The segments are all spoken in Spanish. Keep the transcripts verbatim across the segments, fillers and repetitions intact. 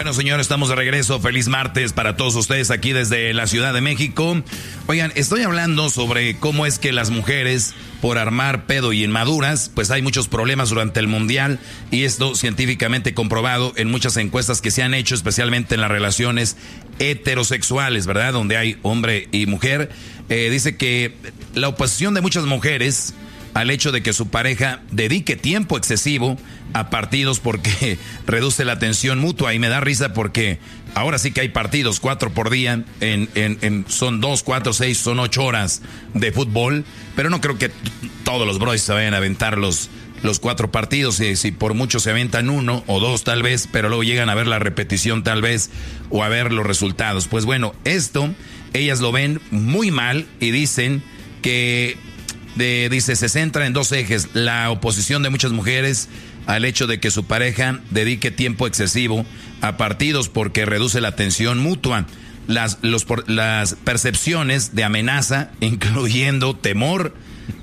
Bueno, señores, estamos de regreso. Feliz martes para todos ustedes aquí desde la Ciudad de México. Oigan, estoy hablando sobre cómo es que las mujeres, por armar pedo y inmaduras, pues hay muchos problemas durante el Mundial. Y esto científicamente comprobado en muchas encuestas que se han hecho, especialmente en las relaciones heterosexuales, ¿verdad? Donde hay hombre y mujer. Eh, dice que la oposición de muchas mujeres al hecho de que su pareja dedique tiempo excesivo a partidos porque reduce la tensión mutua. Y me da risa porque ahora sí que hay partidos, cuatro por día, en, en, en, son dos, cuatro, seis, son ocho horas de fútbol, pero no creo que t- todos los bros se vayan a aventar los, los cuatro partidos, y si por mucho se aventan uno o dos tal vez, pero luego llegan a ver la repetición tal vez, o a ver los resultados. Pues bueno, esto, ellas lo ven muy mal y dicen que... De, dice, se centra en dos ejes: la oposición de muchas mujeres al hecho de que su pareja dedique tiempo excesivo a partidos porque reduce la tensión mutua, las, los, las percepciones de amenaza, incluyendo temor,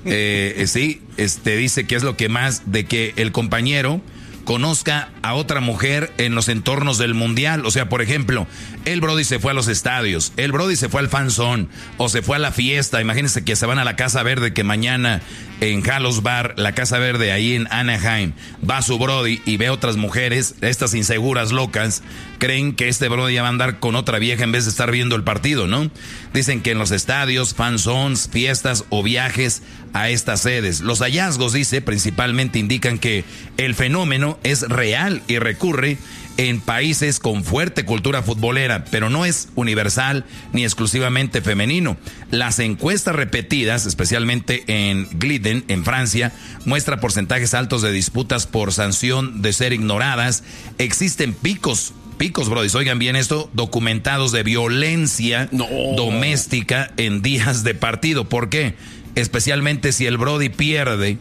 eh, sí, este, dice que es lo que más, de que el compañero conozca a otra mujer en los entornos del mundial. O sea, por ejemplo, el Brody se fue a los estadios, el Brody se fue al fan zone, o se fue a la fiesta. Imagínense que se van a la Casa Verde, que mañana en Halos Bar, la Casa Verde ahí en Anaheim, va su Brody y ve otras mujeres. Estas inseguras locas creen que este Brody va a andar con otra vieja en vez de estar viendo el partido, ¿no? Dicen que en los estadios, fan zones, fiestas o viajes a estas sedes. Los hallazgos, dice, principalmente indican que el fenómeno es real y recurre en países con fuerte cultura futbolera, pero no es universal ni exclusivamente femenino. Las encuestas repetidas, especialmente en Gliden, en Francia, muestra porcentajes altos de disputas por sanción de ser ignoradas. Existen picos, picos, brodis, oigan bien esto, documentados de violencia no. doméstica en días de partido. ¿Por qué? Especialmente si el Brody pierde,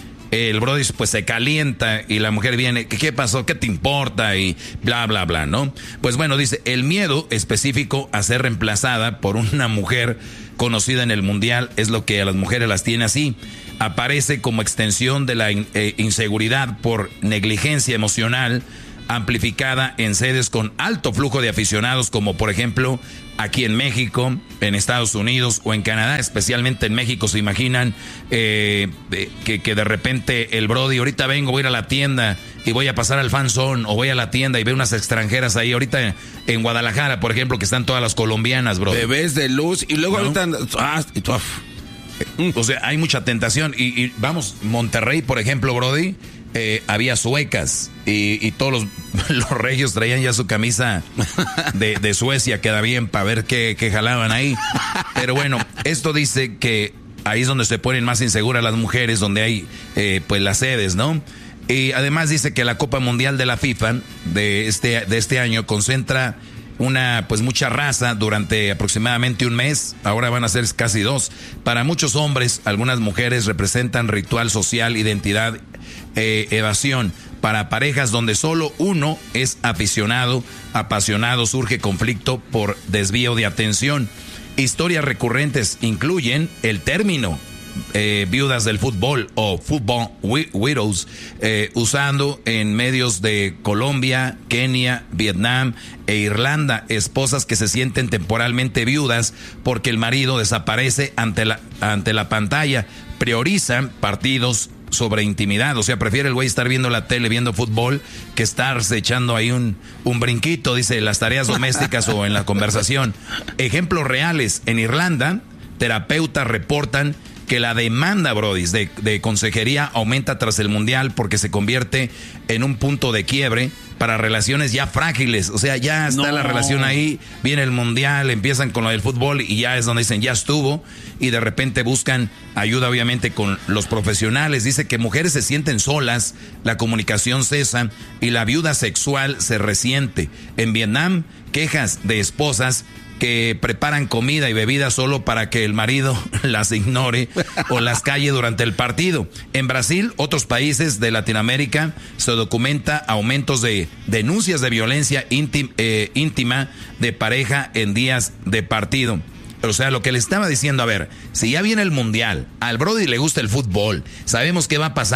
el Brody pues se calienta y la mujer viene, ¿qué, qué pasó? ¿Qué te importa? Y bla, bla, bla, ¿no? Pues bueno, dice, el miedo específico a ser reemplazada por una mujer conocida en el mundial es lo que a las mujeres las tiene así. Aparece como extensión de la in, eh, inseguridad por negligencia emocional amplificada en sedes con alto flujo de aficionados, como por ejemplo aquí en México, en Estados Unidos o en Canadá. Especialmente en México, se imaginan eh, que, que de repente el Brody, ahorita vengo, voy a ir a la tienda y voy a pasar al fan zone, o voy a la tienda y veo unas extranjeras ahí. Ahorita en, en Guadalajara, por ejemplo, que están todas las colombianas, bro. Bebés de luz, y luego ¿no? ahorita... Ah, y tú, o sea, hay mucha tentación. Y, y vamos, Monterrey, por ejemplo, Brody, eh, había suecas y, y todos los, los regios traían ya su camisa de, de Suecia, queda bien para ver qué, qué jalaban ahí. Pero bueno, esto dice que ahí es donde se ponen más inseguras las mujeres, donde hay eh, pues las sedes, ¿no? Y además dice que la Copa Mundial de la FIFA de este, de este año concentra una pues mucha raza durante aproximadamente un mes. Ahora van a ser casi dos. Para muchos hombres, algunas mujeres representan ritual social, identidad, eh, evasión. Para parejas donde solo uno es aficionado, apasionado, surge conflicto por desvío de atención. Historias recurrentes incluyen el término Eh, viudas del fútbol o football widows, eh, usando en medios de Colombia, Kenia, Vietnam e Irlanda, esposas que se sienten temporalmente viudas porque el marido desaparece ante la, ante la pantalla, priorizan partidos sobre intimidad. O sea, prefiere el güey estar viendo la tele, viendo fútbol, que estarse echando ahí un, un brinquito, dice, las tareas domésticas o en la conversación. Ejemplos reales: en Irlanda, terapeutas reportan que la demanda, brodis, de, de consejería aumenta tras el mundial porque se convierte en un punto de quiebre para relaciones ya frágiles. O sea, ya está no. la relación ahí, viene el mundial, empiezan con lo del fútbol y ya es donde dicen, ya estuvo, y de repente buscan ayuda obviamente con los profesionales. Dice que mujeres se sienten solas, la comunicación cesa y la viuda sexual se resiente. En Vietnam, quejas de esposas que preparan comida y bebida solo para que el marido las ignore o las calle durante el partido. En Brasil, otros países de Latinoamérica, se documenta aumentos de denuncias de violencia íntima, eh, íntima de pareja en días de partido. O sea, lo que le estaba diciendo, a ver, si ya viene el mundial, al Brody le gusta el fútbol, sabemos qué va a pasar,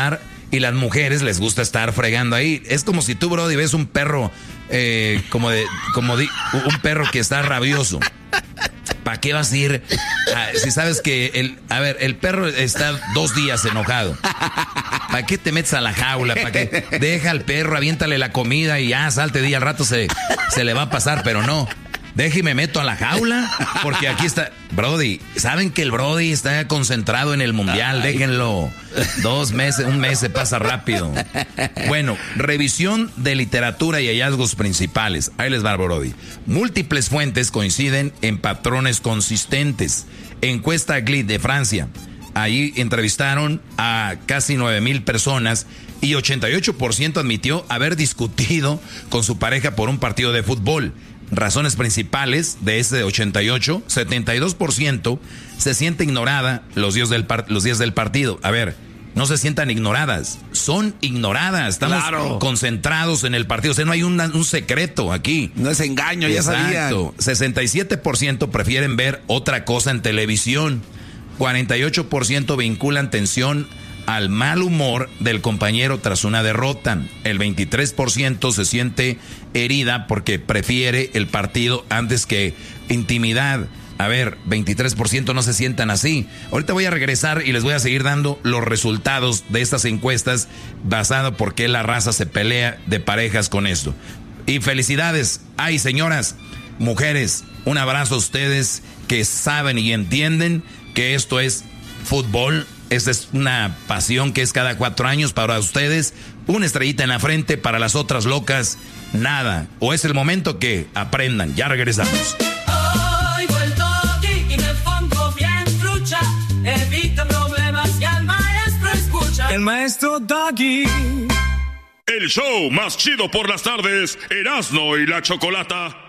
Y las mujeres les gusta estar fregando ahí. Es como si tú, Brody, ves un perro, eh, como de, como di, un perro que está rabioso. ¿Para qué vas a ir? A, si sabes que el, a ver, el perro está dos días enojado. ¿Para qué te metes a la jaula? ¿Para qué? Deja al perro, aviéntale la comida y ya salte de ahí, al rato se, se le va a pasar, pero no. Deje y me meto a la jaula, porque aquí está Brody. Saben que el Brody está concentrado en el mundial, Ay. déjenlo. Dos meses, un mes se pasa rápido. Bueno, revisión de literatura y hallazgos principales. Ahí les va, Brody. Múltiples fuentes coinciden en patrones consistentes. Encuesta G L I D de Francia. Ahí entrevistaron a casi nueve mil personas y ochenta y ocho por ciento admitió haber discutido con su pareja por un partido de fútbol. Razones principales de ese ochenta y ocho, setenta y dos por ciento se siente ignorada los días del, par- los días del partido. A ver, no se sientan ignoradas, son ignoradas. Estamos claro. concentrados en el partido. O sea, no hay una, un secreto aquí. No es engaño, ya sabían. Exacto. sesenta y siete por ciento prefieren ver otra cosa en televisión. cuarenta y ocho por ciento vinculan tensión al mal humor del compañero tras una derrota. El veintitrés por ciento se siente herida porque prefiere el partido antes que intimidad. A ver, veintitrés por ciento no se sientan así. Ahorita voy a regresar y les voy a seguir dando los resultados de estas encuestas basado por qué la raza se pelea de parejas con esto. Y felicidades. Ay, señoras, mujeres, un abrazo a ustedes que saben y entienden que esto es fútbol. Esta es una pasión que es cada cuatro años para ustedes. Una estrellita en la frente, para las otras locas, nada. O es el momento que aprendan. Ya regresamos. Hoy vuelto aquí y me pongo bien trucha. Evita problemas y al maestro escucha. El maestro Doggy. El show más chido por las tardes, Erasmo y la Chocolata.